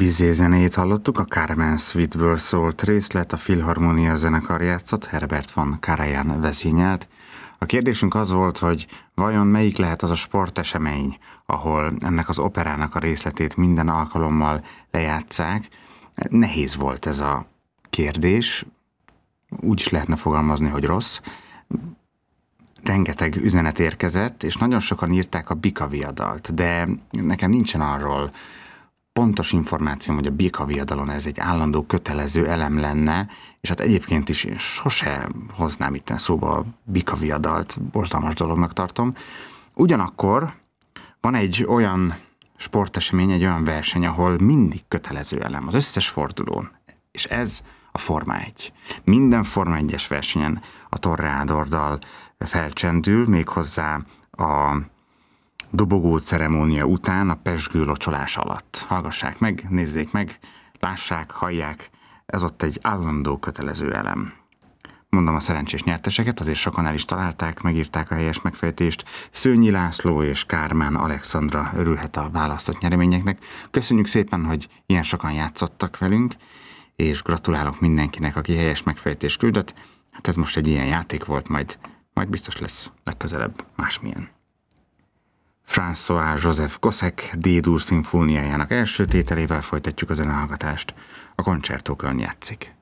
Bizet zenét hallottuk, a Carmen Suite-ből szólt részlet, a Filharmonia zenekar játszott, Herbert von Karajan vezényelt. A kérdésünk az volt, hogy vajon melyik lehet az a sportesemény, ahol ennek az operának a részletét minden alkalommal lejátsszák. Nehéz volt ez a kérdés, úgy is lehetne fogalmazni, hogy rossz. Rengeteg üzenet érkezett, és nagyon sokan írták a bikaviadalt, de nekem nincsen arról pontos információm, hogy a bikaviadalon ez egy állandó kötelező elem lenne, és hát egyébként is én sose hoznám itten szóba a bikaviadalt, borzalmas dolognak tartom. Ugyanakkor van egy olyan sportesemény, egy olyan verseny, ahol mindig kötelező elem az összes fordulón, és ez a Forma 1. Minden Forma 1-es versenyen a Toreador-dal felcsendül, méghozzá a dobogó ceremónia után a pezsgő locsolás alatt. Hallgassák meg, nézzék meg, lássák, hallják, ez ott egy állandó kötelező elem. Mondom a szerencsés nyerteseket, azért sokan el is találták, megírták a helyes megfejtést. Szőnyi László és Kármán Alexandra örülhet a választott nyereményeknek. Köszönjük szépen, hogy ilyen sokan játszottak velünk, és gratulálok mindenkinek, aki helyes megfejtést küldött. Hát ez most egy ilyen játék volt, majd biztos lesz legközelebb másmilyen. François Joseph Gossec D-dur szimfóniájának első tételével folytatjuk a zenehallgatást. A Concerto Köln játszik.